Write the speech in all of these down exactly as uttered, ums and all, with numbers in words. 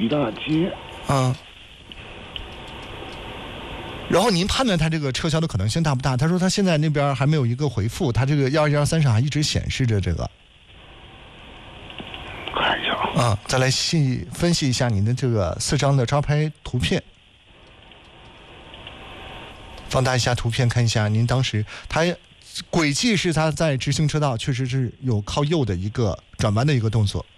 一大街。 嗯。然后您判断他这个撤销的可能性大不大？他说他现在那边还没有一个回复，他这个幺二幺三上还一直显示着这个。 看一下啊。 啊，再来细分析一下您的这个四张的招拍图片，放大一下图片看一下，您当时他轨迹是他在直行车道确实是有靠右的一个转弯的一个动作。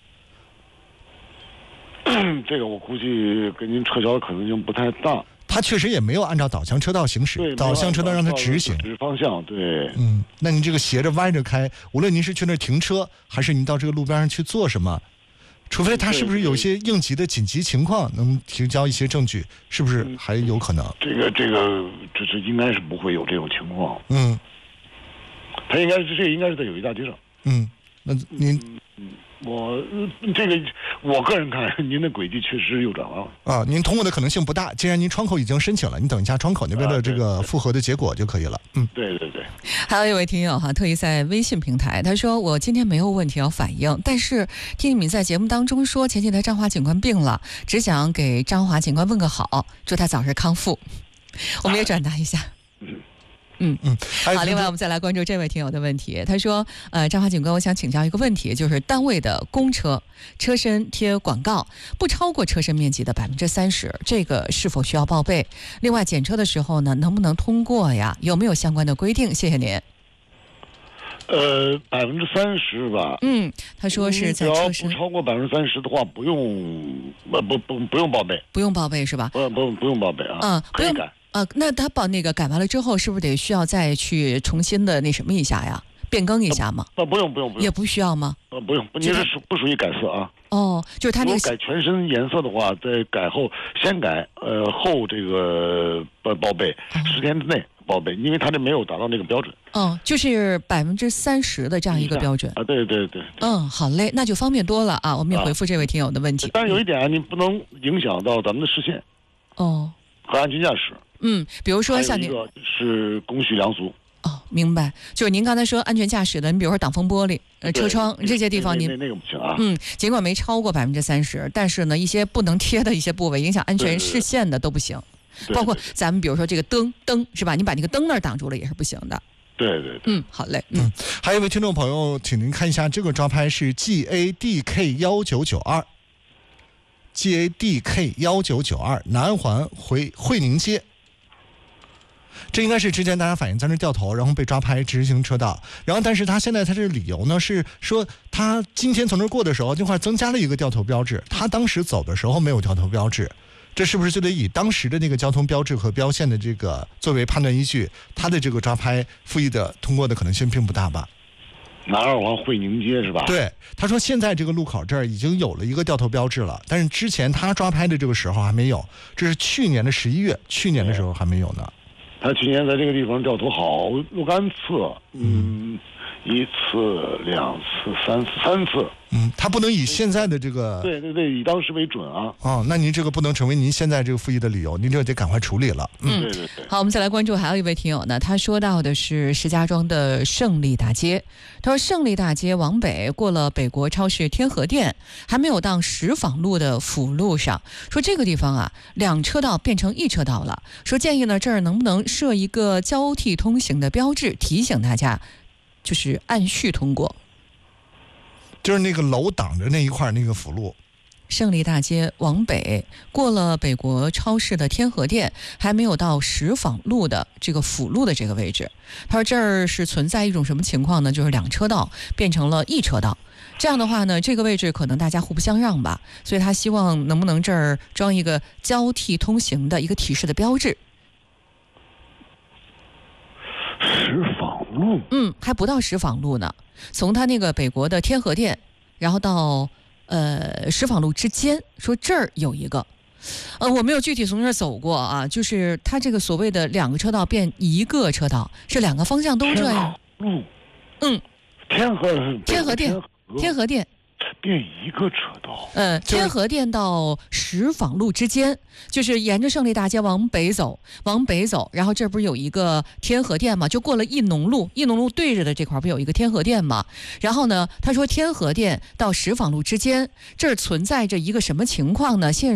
这个我估计跟您撤销的可能性不太大。 他确实也没有按照导向车道行驶，导向车道让他直行， 直方向，对。 嗯，那你这个斜着歪着开，无论您是去那儿停车，还是您到这个路边上去做什么，除非他是不是有一些应急的紧急情况，能提交一些证据，是不是还有可能？ 这个这个这是应该是不会有这种情况。 嗯， 他应该是这个应该是在友谊大街上。 嗯，那您。 嗯我这个，我个人看，您的轨迹确实右转弯了啊。您通过的可能性不大，既然您窗口已经申请了，你等一下窗口那边的这个复核的结果就可以了。嗯， 对对对。 还有一位听友哈，特意在微信平台，他说我今天没有问题要反映，但是听你们在节目当中说前几天张华警官病了，只想给张华警官问个好，祝他早日康复。我们也转达一下。 嗯。 嗯嗯，好。另外，我们再来关注这位听友的问题。他说：“呃，张华警官，我想请教一个问题，就是单位的公车车身贴广告不超过车身面积的百分之三十，这个是否需要报备？另外，检车的时候呢，能不能通过呀？有没有相关的规定？谢谢您。” 呃，百分之三十吧。 嗯，他说是在车身不超过百分之三十的话，不用不不不不用报备， 不用报备是吧？ 不不不用报备啊。 嗯， 可以改。 啊，那他把那个改完了之后，是不是得需要再去重新的那什么一下呀？变更一下吗？ 啊，不用不用不用， 也不需要吗？ 呃，不用，您是属不属于改色啊？ 哦，就是他那个如果改全身颜色的话，在改后先改，呃后这个报报备，十天之内报备，因为他这没有达到那个标准。 嗯，就是百分之三十的这样一个标准啊，对对对。 嗯，好嘞，那就方便多了啊。我们也回复这位听友的问题。 啊、但是有一点啊，你不能影响到咱们的视线。 哦。 和安全驾驶。 嗯，比如说像您， 还有一个是公序良俗。 哦，明白。就是您刚才说安全驾驶的，你比如说挡风玻璃、呃车窗这些地方，您那那个不行啊。 嗯，尽管没超过百分之三十，但是呢，一些不能贴的一些部位，影响安全视线的都不行。 对对对， 包括咱们比如说这个灯灯是吧？你把那个灯那儿挡住了也是不行的。 对对对。 嗯，好嘞。 嗯，还有一位听众朋友，请您看一下这个招牌是 G A D K 一九九二。G A D K 一九九二南环回惠宁街，这应该是之前大家反映在那掉头，然后被抓拍直行车道，然后但是他现在他这个理由呢是说他今天从那儿过的时候这块增加了一个掉头标志，他当时走的时候没有掉头标志，这是不是就得以当时的那个交通标志和标线的这个作为判断依据，他的这个抓拍复议的通过的可能性并不大吧？ 南二环惠宁街是吧？ 对，他说现在这个路口这儿已经有了一个掉头标志了，但是之前他抓拍的这个时候还没有，这是去年的十一月，去年的时候还没有呢。 他去年在这个地方掉头好若干次，嗯，一次、两次、三次、三次。 嗯，他不能以现在的这个对对对，以当时为准啊。 哦，那您这个不能成为您现在这个复议的理由，您这得赶快处理了。 嗯， 对对对。 好，我们再来关注还有一位听友呢，他说到的是石家庄的胜利大街。他说胜利大街往北过了北国超市天河店，还没有到石坊路的辅路上，说这个地方啊，两车道变成一车道了。说建议呢，这儿能不能设一个交替通行的标志，提醒大家，就是按序通过。 就是那个楼挡着那一块那个辅路， 胜利大街往北过了北国超市的天河店，还没有到石坊路的这个辅路的这个位置。他说这儿是存在一种什么情况呢？就是两车道变成了一车道，这样的话呢，这个位置可能大家互不相让吧，所以他希望能不能这儿装一个交替通行的一个提示的标志。 石坊路， 嗯，还不到石坊路呢，从他那个北国的天河店，然后到呃石坊路之间，说这儿有一个，呃，我没有具体从这儿走过啊，就是他这个所谓的两个车道变一个车道，是两个方向都这样。 路， 嗯， 天河天河店，天河店。 变一个车道， 呃，天河店到石坊路之间，就是沿着胜利大街往北走，往北走，然后这不是有一个天河店吗？就过了义农路，义农路对着的这块不有一个天河店吗？然后呢，他说天河店到石坊路之间，这儿存在着一个什么情况呢？现